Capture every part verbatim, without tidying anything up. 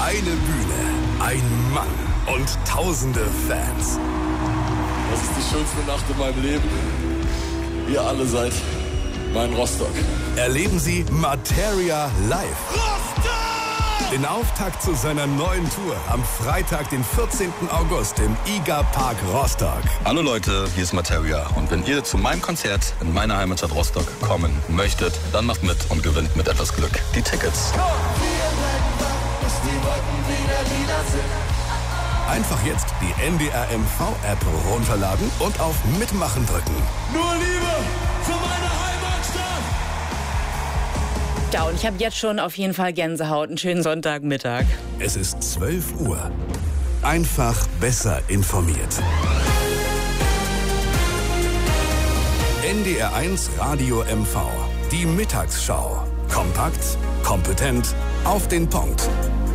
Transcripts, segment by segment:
Eine Bühne, ein Mann und tausende Fans. Das ist die schönste Nacht in meinem Leben. Ihr alle seid mein Rostock. Erleben Sie Materia live. Rostock! Den Auftakt zu seiner neuen Tour am Freitag, den vierzehnten August im IGA-Park Rostock. Hallo Leute, hier ist Materia. Und wenn ihr zu meinem Konzert in meiner Heimatstadt Rostock kommen möchtet, dann macht mit und gewinnt mit etwas Glück die Tickets. Einfach jetzt die N D R M V-App runterladen und auf Mitmachen drücken. Nur Liebe für meine Heimatstadt! Ja, und ich habe jetzt schon auf jeden Fall Gänsehaut. Einen schönen Sonntagmittag. Es ist zwölf Uhr. Einfach besser informiert. N D R eins Radio M V. Die Mittagsschau. Kompakt, kompetent, auf den Punkt.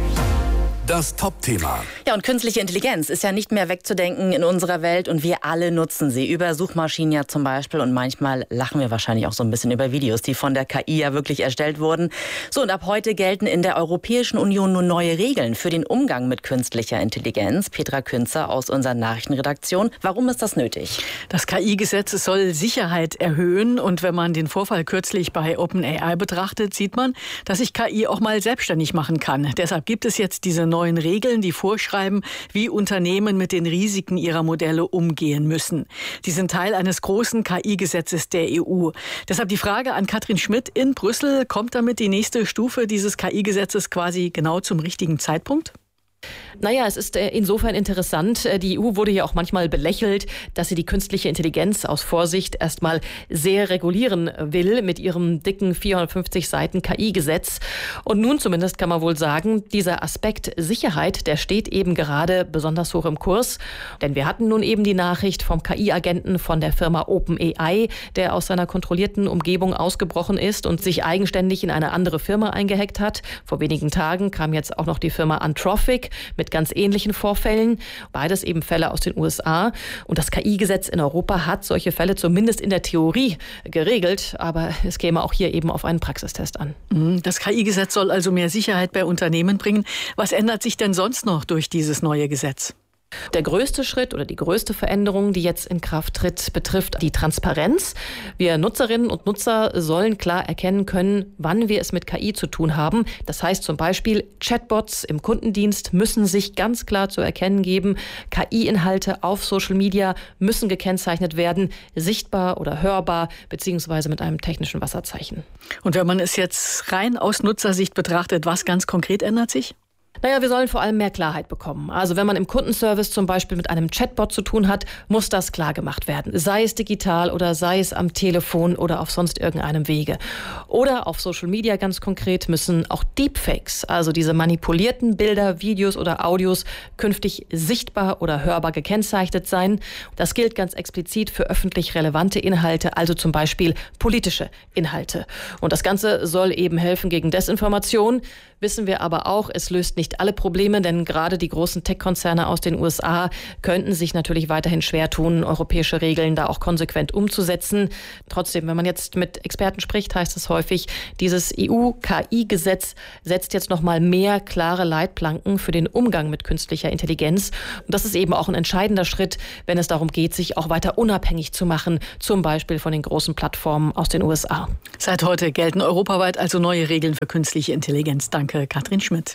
Das Top-Thema. Ja, und künstliche Intelligenz ist ja nicht mehr wegzudenken in unserer Welt und wir alle nutzen sie. Über Suchmaschinen ja zum Beispiel und manchmal lachen wir wahrscheinlich auch so ein bisschen über Videos, die von der K I ja wirklich erstellt wurden. So, und ab heute gelten in der Europäischen Union nun neue Regeln für den Umgang mit künstlicher Intelligenz. Petra Künzer aus unserer Nachrichtenredaktion. Warum ist das nötig? Das K I-Gesetz soll Sicherheit erhöhen und wenn man den Vorfall kürzlich bei OpenAI betrachtet, sieht man, dass sich K I auch mal selbstständig machen kann. Deshalb gibt es jetzt diese neue neuen Regeln, die vorschreiben, wie Unternehmen mit den Risiken ihrer Modelle umgehen müssen. Sie sind Teil eines großen K I-Gesetzes der E U. Deshalb die Frage an Katrin Schmidt in Brüssel, kommt damit die nächste Stufe dieses K I-Gesetzes quasi genau zum richtigen Zeitpunkt? Naja, es ist insofern interessant. Die E U wurde ja auch manchmal belächelt, dass sie die künstliche Intelligenz aus Vorsicht erstmal sehr regulieren will mit ihrem dicken vierhundertfünfzig Seiten K I-Gesetz. Und nun zumindest kann man wohl sagen, dieser Aspekt Sicherheit, der steht eben gerade besonders hoch im Kurs. Denn wir hatten nun eben die Nachricht vom K I-Agenten von der Firma OpenAI, der aus seiner kontrollierten Umgebung ausgebrochen ist und sich eigenständig in eine andere Firma eingehackt hat. Vor wenigen Tagen kam jetzt auch noch die Firma Anthropic mit ganz ähnlichen Vorfällen. Beides eben Fälle aus den U S A. Und das K I-Gesetz in Europa hat solche Fälle zumindest in der Theorie geregelt. Aber es käme auch hier eben auf einen Praxistest an. Das K I-Gesetz soll also mehr Sicherheit bei Unternehmen bringen. Was ändert sich denn sonst noch durch dieses neue Gesetz? Der größte Schritt oder die größte Veränderung, die jetzt in Kraft tritt, betrifft die Transparenz. Wir Nutzerinnen und Nutzer sollen klar erkennen können, wann wir es mit K I zu tun haben. Das heißt zum Beispiel, Chatbots im Kundendienst müssen sich ganz klar zu erkennen geben. K I-Inhalte auf Social Media müssen gekennzeichnet werden, sichtbar oder hörbar, beziehungsweise mit einem technischen Wasserzeichen. Und wenn man es jetzt rein aus Nutzersicht betrachtet, was ganz konkret ändert sich? Naja, wir sollen vor allem mehr Klarheit bekommen. Also wenn man im Kundenservice zum Beispiel mit einem Chatbot zu tun hat, muss das klar gemacht werden. Sei es digital oder sei es am Telefon oder auf sonst irgendeinem Wege. Oder auf Social Media ganz konkret müssen auch Deepfakes, also diese manipulierten Bilder, Videos oder Audios, künftig sichtbar oder hörbar gekennzeichnet sein. Das gilt ganz explizit für öffentlich relevante Inhalte, also zum Beispiel politische Inhalte. Und das Ganze soll eben helfen gegen Desinformation. Wissen wir aber auch, es löst nicht alle Probleme, denn gerade die großen Tech-Konzerne aus den U S A könnten sich natürlich weiterhin schwer tun, europäische Regeln da auch konsequent umzusetzen. Trotzdem, wenn man jetzt mit Experten spricht, heißt es häufig, dieses E U-K I-Gesetz setzt jetzt noch mal mehr klare Leitplanken für den Umgang mit künstlicher Intelligenz. Und das ist eben auch ein entscheidender Schritt, wenn es darum geht, sich auch weiter unabhängig zu machen, zum Beispiel von den großen Plattformen aus den U S A. Seit heute gelten europaweit also neue Regeln für künstliche Intelligenz. Danke, Katrin Schmidt.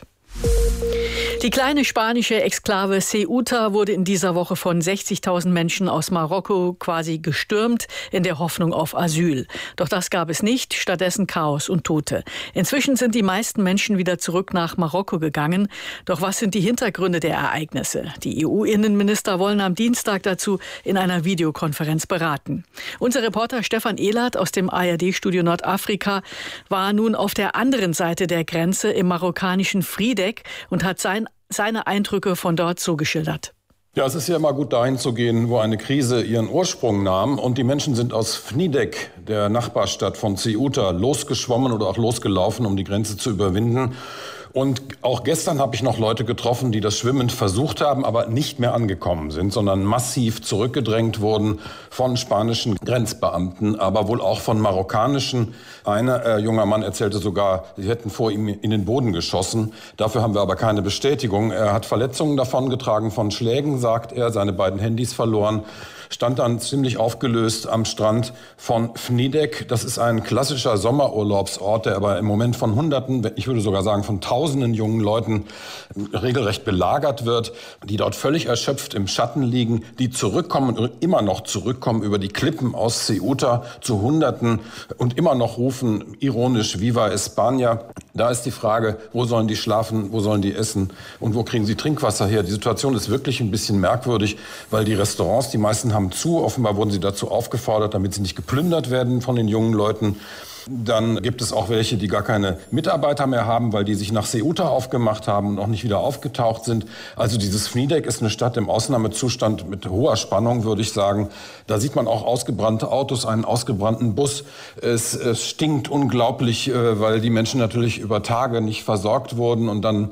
Die kleine spanische Exklave Ceuta wurde in dieser Woche von sechzigtausend Menschen aus Marokko quasi gestürmt, in der Hoffnung auf Asyl. Doch das gab es nicht, stattdessen Chaos und Tote. Inzwischen sind die meisten Menschen wieder zurück nach Marokko gegangen. Doch was sind die Hintergründe der Ereignisse? Die E U-Innenminister wollen am Dienstag dazu in einer Videokonferenz beraten. Unser Reporter Stefan Ehlert aus dem A R D-Studio Nordafrika war nun auf der anderen Seite der Grenze im marokkanischen Friedeck und hat sein seine Eindrücke von dort so geschildert. Ja, es ist ja immer gut, dahin zu gehen, wo eine Krise ihren Ursprung nahm. Und die Menschen sind aus Friedeck, der Nachbarstadt von Ceuta, losgeschwommen oder auch losgelaufen, um die Grenze zu überwinden. Und auch gestern habe ich noch Leute getroffen, die das Schwimmen versucht haben, aber nicht mehr angekommen sind, sondern massiv zurückgedrängt wurden von spanischen Grenzbeamten, aber wohl auch von marokkanischen. Ein äh, junger Mann erzählte sogar, sie hätten vor ihm in den Boden geschossen. Dafür haben wir aber keine Bestätigung. Er hat Verletzungen davongetragen von Schlägen, sagt er, seine beiden Handys verloren. Stand dann ziemlich aufgelöst am Strand von Fnidek. Das ist ein klassischer Sommerurlaubsort, der aber im Moment von Hunderten, ich würde sogar sagen von Tausenden jungen Leuten regelrecht belagert wird, die dort völlig erschöpft im Schatten liegen, die zurückkommen und immer noch zurückkommen über die Klippen aus Ceuta zu Hunderten und immer noch rufen ironisch Viva España. Da ist die Frage, wo sollen die schlafen, wo sollen die essen und wo kriegen sie Trinkwasser her? Die Situation ist wirklich ein bisschen merkwürdig, weil die Restaurants, die meisten haben zu. Offenbar wurden sie dazu aufgefordert, damit sie nicht geplündert werden von den jungen Leuten. Dann gibt es auch welche, die gar keine Mitarbeiter mehr haben, weil die sich nach Ceuta aufgemacht haben und auch nicht wieder aufgetaucht sind. Also dieses Fnidek ist eine Stadt im Ausnahmezustand mit hoher Spannung, würde ich sagen. Da sieht man auch ausgebrannte Autos, einen ausgebrannten Bus. Es, es stinkt unglaublich, weil die Menschen natürlich über Tage nicht versorgt wurden und dann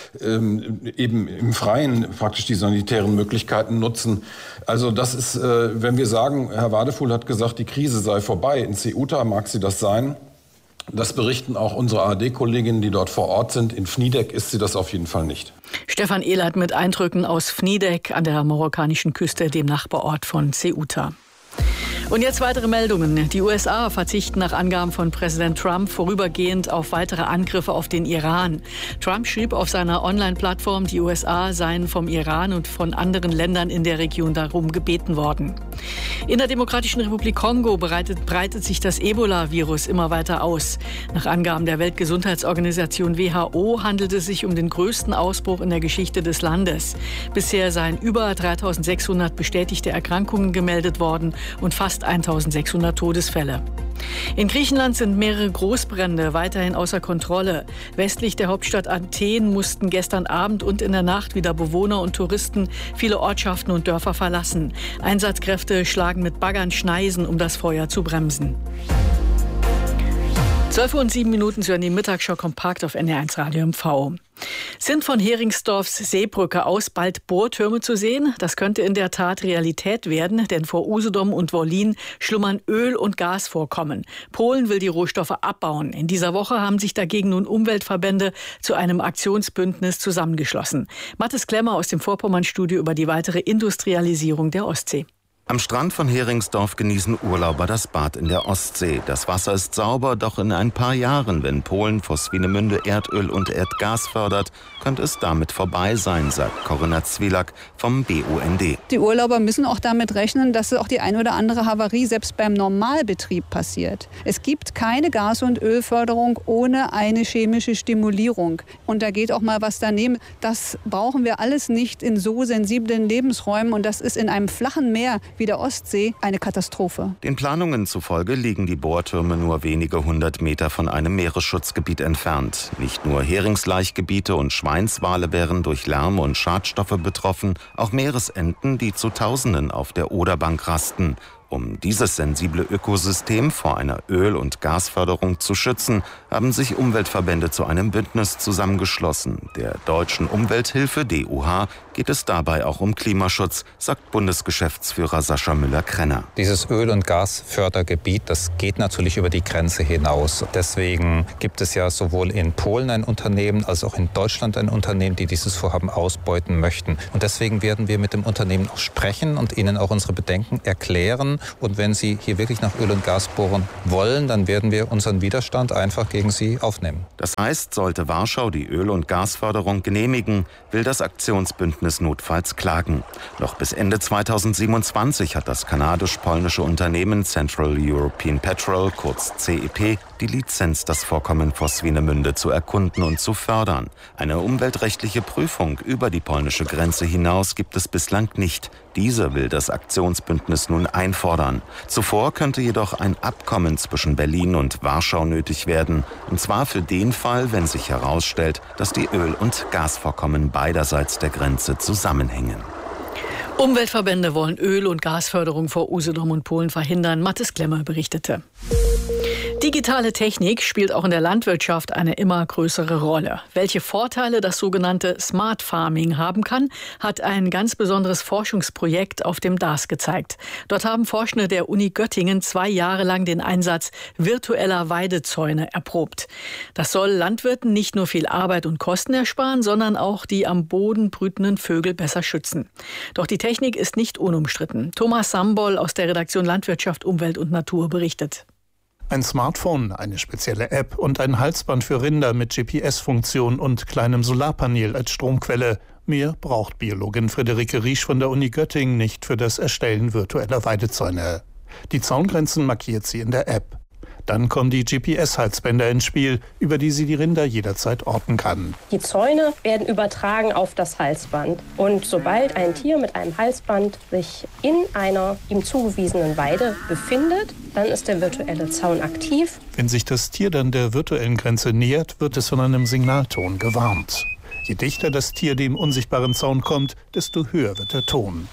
ähm, eben im Freien praktisch die sanitären Möglichkeiten nutzen. Also das ist, äh, wenn wir sagen, Herr Wadefuhl hat gesagt, die Krise sei vorbei. In Ceuta mag sie das sein. Das berichten auch unsere A R D-Kolleginnen, die dort vor Ort sind. In Fnidek ist sie das auf jeden Fall nicht. Stefan Ehlert mit Eindrücken aus Fnidek an der marokkanischen Küste, dem Nachbarort von Ceuta. Und jetzt weitere Meldungen. Die U S A verzichten nach Angaben von Präsident Trump vorübergehend auf weitere Angriffe auf den Iran. Trump schrieb auf seiner Online-Plattform, die U S A seien vom Iran und von anderen Ländern in der Region darum gebeten worden. In der Demokratischen Republik Kongo breitet, breitet sich das Ebola-Virus immer weiter aus. Nach Angaben der Weltgesundheitsorganisation W H O handelt es sich um den größten Ausbruch in der Geschichte des Landes. Bisher seien über dreitausendsechshundert bestätigte Erkrankungen gemeldet worden und fast eintausendsechshundert Todesfälle. In Griechenland sind mehrere Großbrände weiterhin außer Kontrolle. Westlich der Hauptstadt Athen mussten gestern Abend und in der Nacht wieder Bewohner und Touristen viele Ortschaften und Dörfer verlassen. Einsatzkräfte schlagen mit Baggern Schneisen, um das Feuer zu bremsen. zwölf Uhr und sieben Minuten zu die Mittagsschau kompakt auf N D R eins Radio M V. Sind von Heringsdorfs Seebrücke aus bald Bohrtürme zu sehen? Das könnte in der Tat Realität werden, denn vor Usedom und Wollin schlummern Öl- und Gasvorkommen. Polen will die Rohstoffe abbauen. In dieser Woche haben sich dagegen nun Umweltverbände zu einem Aktionsbündnis zusammengeschlossen. Mathis Klemmer aus dem Vorpommernstudio über die weitere Industrialisierung der Ostsee. Am Strand von Heringsdorf genießen Urlauber das Bad in der Ostsee. Das Wasser ist sauber, doch in ein paar Jahren, wenn Polen vor Swinemünde Erdöl und Erdgas fördert, könnte es damit vorbei sein, sagt Corinna Zwielak vom B U N D. Die Urlauber müssen auch damit rechnen, dass auch die ein oder andere Havarie selbst beim Normalbetrieb passiert. Es gibt keine Gas- und Ölförderung ohne eine chemische Stimulierung. Und da geht auch mal was daneben. Das brauchen wir alles nicht in so sensiblen Lebensräumen. Und das ist in einem flachen Meer wie der Ostsee eine Katastrophe. Den Planungen zufolge liegen die Bohrtürme nur wenige hundert Meter von einem Meeresschutzgebiet entfernt. Nicht nur Heringslaichgebiete und Schweinswale wären durch Lärm und Schadstoffe betroffen, auch Meeresenten, die zu Tausenden auf der Oderbank rasten. Um dieses sensible Ökosystem vor einer Öl- und Gasförderung zu schützen, haben sich Umweltverbände zu einem Bündnis zusammengeschlossen. Der Deutschen Umwelthilfe D U H geht es dabei auch um Klimaschutz, sagt Bundesgeschäftsführer Sascha Müller-Krenner. Dieses Öl- und Gasfördergebiet, das geht natürlich über die Grenze hinaus. Deswegen gibt es ja sowohl in Polen ein Unternehmen als auch in Deutschland ein Unternehmen, die dieses Vorhaben ausbeuten möchten. Und deswegen werden wir mit dem Unternehmen auch sprechen und ihnen auch unsere Bedenken erklären. Und wenn Sie hier wirklich nach Öl und Gas bohren wollen, dann werden wir unseren Widerstand einfach gegen Sie aufnehmen. Das heißt, sollte Warschau die Öl- und Gasförderung genehmigen, will das Aktionsbündnis notfalls klagen. Noch bis Ende zweitausendsiebenundzwanzig hat das kanadisch-polnische Unternehmen Central European Petrol, kurz C E P, die Lizenz, das Vorkommen vor Swinemünde zu erkunden und zu fördern. Eine umweltrechtliche Prüfung über die polnische Grenze hinaus gibt es bislang nicht. Diese will das Aktionsbündnis nun einfordern. Zuvor könnte jedoch ein Abkommen zwischen Berlin und Warschau nötig werden. Und zwar für den Fall, wenn sich herausstellt, dass die Öl- und Gasvorkommen beiderseits der Grenze zusammenhängen. Umweltverbände wollen Öl- und Gasförderung vor Usedom und Polen verhindern. Mathis Klemmer berichtete. Digitale Technik spielt auch in der Landwirtschaft eine immer größere Rolle. Welche Vorteile das sogenannte Smart Farming haben kann, hat ein ganz besonderes Forschungsprojekt auf dem D A S gezeigt. Dort haben Forschende der Uni Göttingen zwei Jahre lang den Einsatz virtueller Weidezäune erprobt. Das soll Landwirten nicht nur viel Arbeit und Kosten ersparen, sondern auch die am Boden brütenden Vögel besser schützen. Doch die Technik ist nicht unumstritten. Thomas Sambol aus der Redaktion Landwirtschaft, Umwelt und Natur berichtet. Ein Smartphone, eine spezielle App und ein Halsband für Rinder mit G P S-Funktion und kleinem Solarpanel als Stromquelle. Mehr braucht Biologin Friederike Riesch von der Uni Göttingen nicht für das Erstellen virtueller Weidezäune. Die Zaungrenzen markiert sie in der App. Dann kommen die G P S-Halsbänder ins Spiel, über die sie die Rinder jederzeit orten kann. Die Zäune werden übertragen auf das Halsband. Und sobald ein Tier mit einem Halsband sich in einer ihm zugewiesenen Weide befindet, dann ist der virtuelle Zaun aktiv. Wenn sich das Tier dann der virtuellen Grenze nähert, wird es von einem Signalton gewarnt. Je dichter das Tier dem unsichtbaren Zaun kommt, desto höher wird der Ton.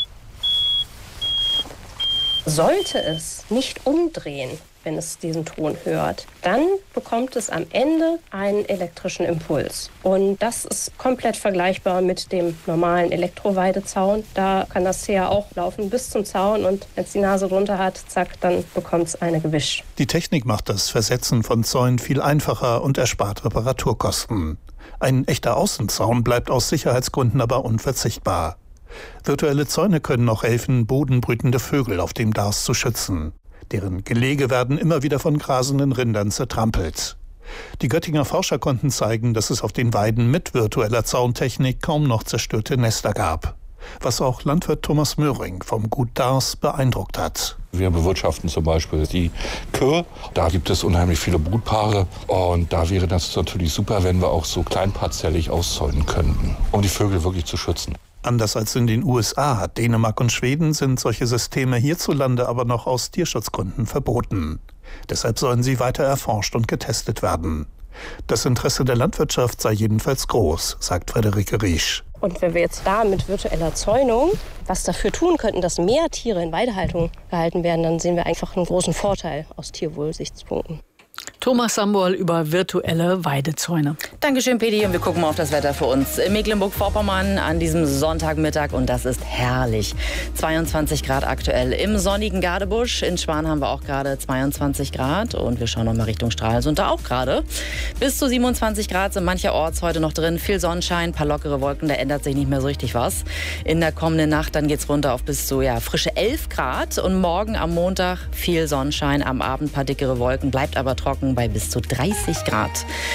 Sollte es nicht umdrehen, wenn es diesen Ton hört, dann bekommt es am Ende einen elektrischen Impuls. Und das ist komplett vergleichbar mit dem normalen Elektroweidezaun. Da kann das Tier auch laufen bis zum Zaun und wenn es die Nase drunter hat, zack, dann bekommt es eine gewischt. Die Technik macht das Versetzen von Zäunen viel einfacher und erspart Reparaturkosten. Ein echter Außenzaun bleibt aus Sicherheitsgründen aber unverzichtbar. Virtuelle Zäune können auch helfen, bodenbrütende Vögel auf dem D A S zu schützen. Deren Gelege werden immer wieder von grasenden Rindern zertrampelt. Die Göttinger Forscher konnten zeigen, dass es auf den Weiden mit virtueller Zauntechnik kaum noch zerstörte Nester gab. Was auch Landwirt Thomas Möhring vom Gut Dars beeindruckt hat. Wir bewirtschaften zum Beispiel die Kühe. Da gibt es unheimlich viele Brutpaare. Und da wäre das natürlich super, wenn wir auch so kleinparzellig auszäunen könnten, um die Vögel wirklich zu schützen. Anders als in den U S A, Dänemark und Schweden sind solche Systeme hierzulande aber noch aus Tierschutzgründen verboten. Deshalb sollen sie weiter erforscht und getestet werden. Das Interesse der Landwirtschaft sei jedenfalls groß, sagt Friederike Riesch. Und wenn wir jetzt da mit virtueller Zäunung was dafür tun könnten, dass mehr Tiere in Weidehaltung gehalten werden, dann sehen wir einfach einen großen Vorteil aus Tierwohlsichtspunkten. Thomas Sambol über virtuelle Weidezäune. Dankeschön, Pedi. Und wir gucken mal auf das Wetter für uns in Mecklenburg-Vorpommern an diesem Sonntagmittag. Und das ist herrlich. zweiundzwanzig Grad aktuell im sonnigen Gadebusch. In Schwan haben wir auch gerade zweiundzwanzig Grad. Und wir schauen noch mal Richtung Stralsund, da auch gerade. Bis zu siebenundzwanzig Grad sind mancherorts heute noch drin. Viel Sonnenschein, paar lockere Wolken, da ändert sich nicht mehr so richtig was. In der kommenden Nacht dann geht's runter auf bis zu ja, frische elf Grad. Und morgen am Montag viel Sonnenschein, am Abend paar dickere Wolken, bleibt aber trocken bei bis zu dreißig Grad.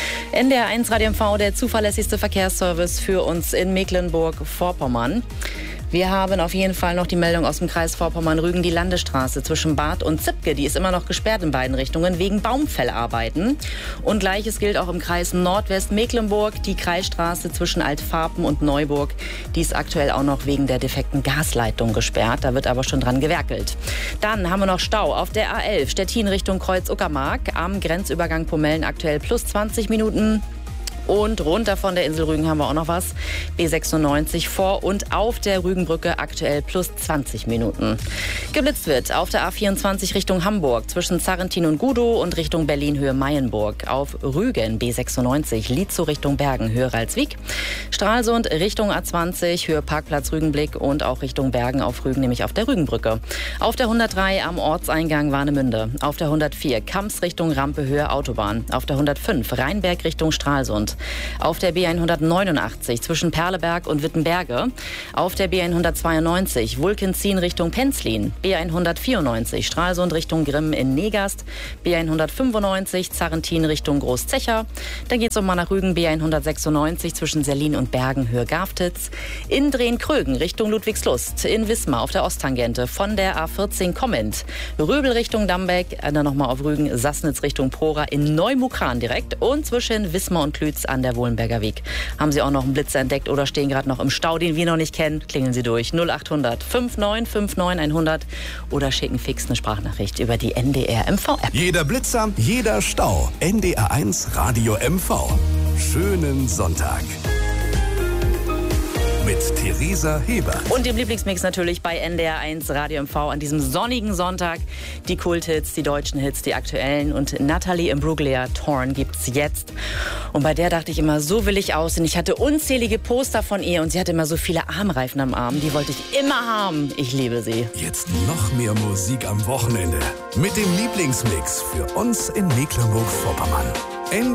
N D R eins Radio M V, der zuverlässigste Verkehrsservice für uns in Mecklenburg-Vorpommern. Wir haben auf jeden Fall noch die Meldung aus dem Kreis Vorpommern-Rügen. Die Landesstraße zwischen Bad und Zipke, die ist immer noch gesperrt in beiden Richtungen wegen Baumfellarbeiten. Und Gleiches gilt auch im Kreis Nordwest-Mecklenburg. Die Kreisstraße zwischen Altfarpen und Neuburg, die ist aktuell auch noch wegen der defekten Gasleitung gesperrt. Da wird aber schon dran gewerkelt. Dann haben wir noch Stau auf der A elf, Stettin Richtung Kreuz-Uckermark. Am Grenzübergang Pomellen aktuell plus zwanzig Minuten. Und runter von der Insel Rügen haben wir auch noch was. B sechsundneunzig vor und auf der Rügenbrücke aktuell plus zwanzig Minuten. Geblitzt wird auf der A vierundzwanzig Richtung Hamburg zwischen Zarrentin und Gudow und Richtung Berlin-Höhe Mayenburg. Auf Rügen B sechsundneunzig Lietzow Richtung Bergen Höhe Ralswiek. Stralsund Richtung A zwanzig Höhe Parkplatz Rügenblick und auch Richtung Bergen auf Rügen, nämlich auf der Rügenbrücke. Auf der hundertdrei am Ortseingang Warnemünde. Auf der hundertvier Kamps Richtung Rampe Höhe Autobahn. Auf der hundertfünf Rheinberg Richtung Stralsund. Auf der B hundertneunundachtzig zwischen Perleberg und Wittenberge. Auf der B hundertzweiundneunzig Vulkenzin Richtung Penzlin. B hundertvierundneunzig Stralsund Richtung Grimm in Negast. B hundertfünfundneunzig Zarrentin Richtung Großzecher. Dann geht es nochmal nach Rügen. B hundertsechsundneunzig zwischen Serlin und Bergen Höhe Gafitz. In Drehen-Krögen Richtung Ludwigslust. In Wismar auf der Osttangente von der A vierzehn kommend. Röbel Richtung Dambeck. Dann nochmal auf Rügen. Sassnitz Richtung Prora. In Neumukran direkt. Und zwischen Wismar und Klütz an der Wohlenberger Weg. Haben Sie auch noch einen Blitzer entdeckt oder stehen gerade noch im Stau, den wir noch nicht kennen? Klingeln Sie durch null acht hundert neunundfünfzig neunundfünfzig hundert oder schicken fix eine Sprachnachricht über die N D R M V-App. Jeder Blitzer, jeder Stau. N D R eins Radio M V. Schönen Sonntag. mit Theresa Heber. Und dem Lieblingsmix natürlich bei N D R eins Radio M V an diesem sonnigen Sonntag. Die Kulthits, die deutschen Hits, die aktuellen. Und Natalie Imbruglia, Torn, gibt's jetzt. Und bei der dachte ich immer, so will ich aussehen. Ich hatte unzählige Poster von ihr und sie hatte immer so viele Armreifen am Arm. Die wollte ich immer haben. Ich liebe sie. Jetzt noch mehr Musik am Wochenende. Mit dem Lieblingsmix für uns in Mecklenburg-Vorpommern.